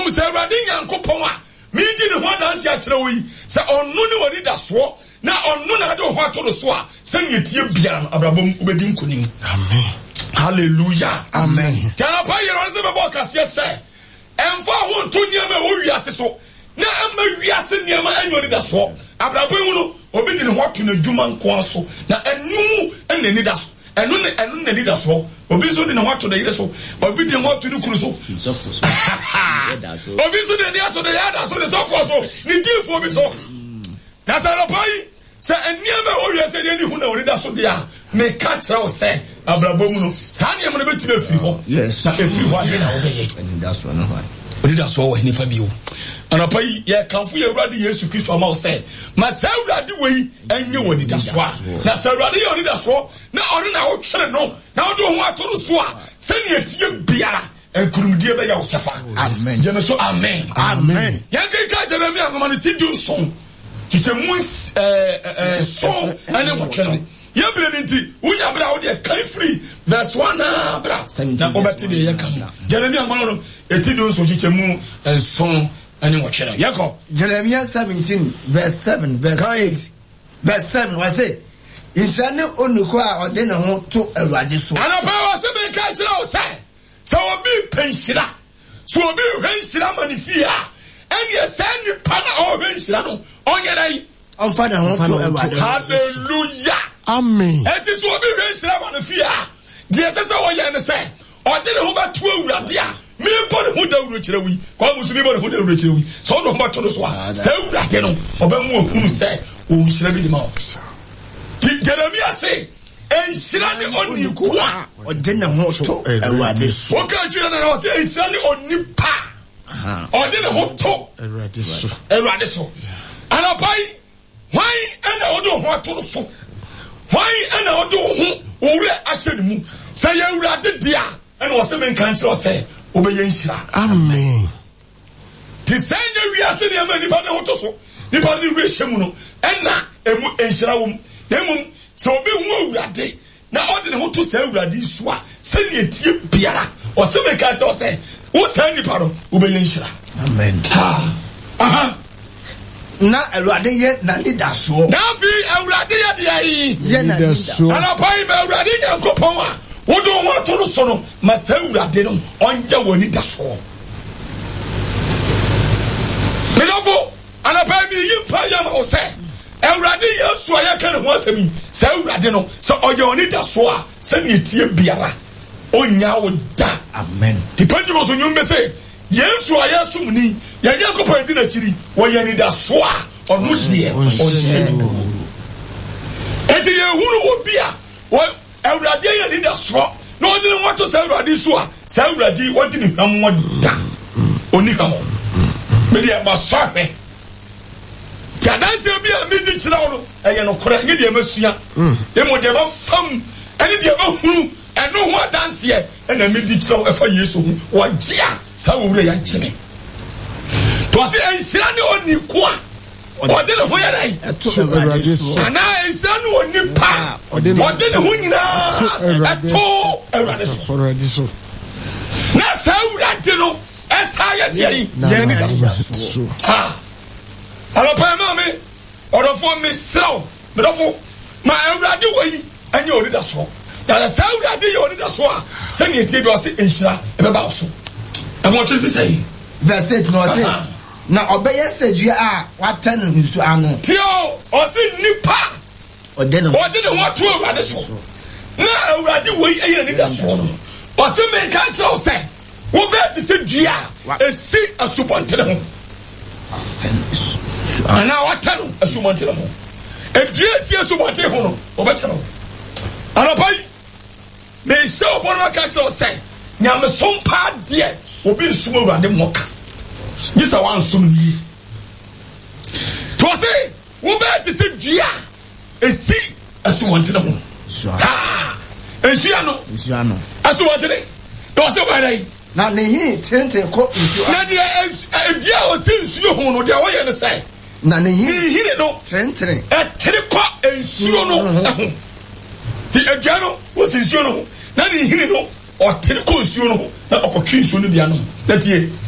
Some say Radin Yankopoma, me didn't want to answer Achrewi, say on Nuni that's war, now on Nuna don't want to the swa, send you to Bian, Abraham Ubedin Kuning. Amen. Hallelujah. Amen. Tanapa, you're on the box, yes, sir. And for one to near me, so. Now I'm a reason near my annual that's war. Abraham Obedin walked in a Juman Quaso, now and new and the Nidas. And the leaders so, Obiso didn't want to the so, but we didn't want to do Crusoe. Obiso didn't answer the other, so the top was so, the deal for me so. That's our boy. Say, and near me, all you said, any who know that's what they are. May catch our say, Abrabono. Sanya, I'm going to be free. Yes, if you want to obey. And that's one of mine. But that's all when if I view. And I pay, yeah, come for your ruddy years to kiss from our say. Myself, that the way, and you would that's why. Now, sir, ruddy only that's all. Now, I don't know. Now, don't want to swap. Send you to Biara and couldn't dear by your chaffa. Amen. Geneso, amen. Amen. Yanka Jeremy, I'm going to do song. It's a moose song and a watching. You believe we have out there, free. That's one, bra. Now, over to the Yakam. Jeremy, I'm going to do so, it's a moon and song. Jeremiah 17 verse 7 verse 8 verse 7 was it Isane onukwa odena ho to awade so ana pa was be ka kira o say so obi penhira so obi hwenhira manifia ene say ni pa na o hwenhira no onye dai on father ho to awade hallelujah amen enti so obi hwenhira manifia de sese wo ye ne say odena ho ba to awurade a me body who don't reach we. Come to me, body who don't reach we. So no matter the swat. So that you know, Obamu who say, "Oh, she be the mouse." Jeremiah say, "And she on you kwa or didn't want to this. What country and say it's only on nipa or didn't want to eradiso. And I buy why and I don't want to so. Why and I don't who I said mu say you rather dear and was a man country say. Amen. The same we are saying, nipa na hotoso, nipa ni rehemu no, ena emu enhira wom. Emu so obi hu awurade, na odi ne hoto say awurade so a, se ne etie biara, o se me ka to say, wo say nipa no, wo be enhira. Amen. Aha. Na awurade ye na leader so. Na fi awurade ye de ayi. Ye na leader so. Ana pai be awurade Nyankopon a. We don't want to so no masawura de no onja woni da so me lofo ana pa mi yimpa ya ma o se awurade yesu aya kan ho asemi se awurade no so oja woni da so a se ne tie biara onya wo da amen the pentecost nyum be say yesu aya sumni ya Yakobon di na chiri wo ya ni da so a onu die o shedu enti ye huru wo bia Everybody in the straw. No, didn't want to say everybody so. Say everybody what didn't come one down. Only come on. Maybe I must start me. Can I say be a meeting slow? I am not correct. You must see. They would never come any day about who and no one dance here. And a meeting slow for you. So what, dear? So we are Jimmy. To say, I see only one. What did I and I is on nipa. What did at all? That's how that you know. As I get hello, Pammy, or for Miss Slow, but of my already way, and you already saw. That's how that you already saw. Send your table in Shah and about so. And what you say? That's it, no. Na obeye sedua a watanu nsu ano tio o si nipa ode ne ho to awurade so na awurade wei eye ni da so no o si me kan tro se wo be ti sedua esi asubontere ho ana watanu asubontere ho e dua si asubontere ho no o be kero ana pai me se obono kan tro se nyame sompa de obi nsum awurade moka this is one soon. To say, who bet to say, Gia, a sea as you want to know. Ah, and she ano, as you want to know. Don't say my name. Now, they tend to quote you. Nadia, if you are since you know what I want to say. None he no, Trent, a teleport and Siono. The Agano was in Siono. None he no, or telecos, you know, not of a king, soon to be unknown. That ye.